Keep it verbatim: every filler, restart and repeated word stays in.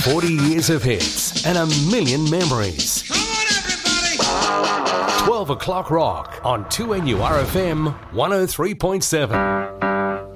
forty years of hits and a million memories. Come on, everybody! twelve o'clock rock on two N U R F M one oh three point seven.